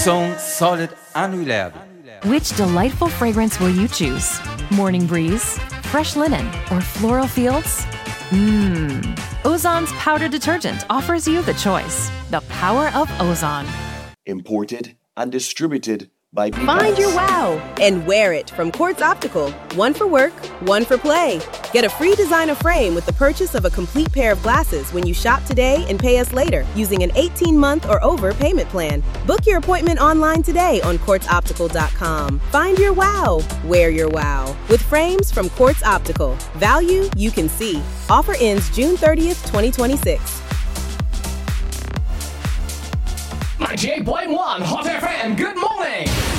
São solid annulado. Which delightful fragrance will you choose? Morning breeze, fresh linen, or floral fields? Ozon's powder detergent offers you the choice. The power of Ozon. Imported and distributed by Peacock. Find your wow and wear it from Quartz Optical. One for work, one for play. Get a free designer frame with the purchase of a complete pair of glasses when you shop today and pay us later using an 18-month or over payment plan. Book your appointment online today on quartzoptical.com. Find your wow, wear your wow. With frames from Quartz Optical. Value you can see. Offer ends June 30th, 2026. 98.1 Hot FM, good morning!